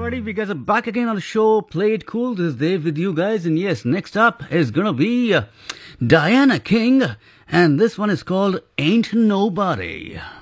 everybody, we guys are back again on the show. Play It Cool. This is Dave with you guys. And yes, next up is gonna be Diana King. And this one is called Ain't Nobody.